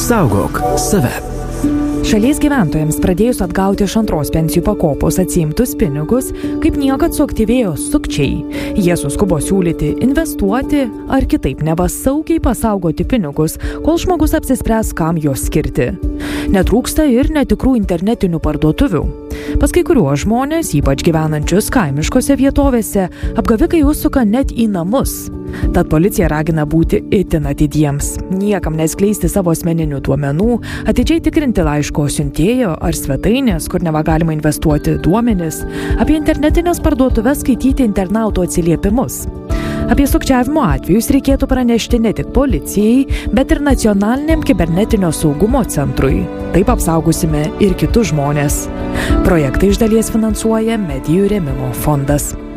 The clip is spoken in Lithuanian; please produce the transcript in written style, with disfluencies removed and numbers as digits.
Saugok save. Šalies gyventojams pradėjus atgauti iš antros pensijų pakopos atsiimtus pinigus, kaip niekad suaktyvėjo sukčiai. Jie suskubo siūlyti investuoti ar kitaip neva saugiai pasaugoti pinigus, kol žmogus apsispręs, kam juos skirti. Netrūksta ir netikrų internetinių parduotuvių. Pas kai kuriuos žmonės, ypač gyvenančius kaimiškose vietovėse, apgavikai užsuka net į namus. Tad policija ragina būti itin atidiems, niekam neskleisti savo asmeninių duomenų, atidžiai tikrinti laiško siuntėjo ar svetainės, kur neva galima investuoti duomenis, apie internetinės parduotuves skaityti internautų atsiliepimus. Apie sukčiavimo atvejus reikėtų pranešti ne tik policijai, bet ir Nacionaliniam kibernetinio saugumo centrui. Taip apsaugosime ir kitus žmones. Projektą iš dalies finansuoja Medijų rėmimo fondas.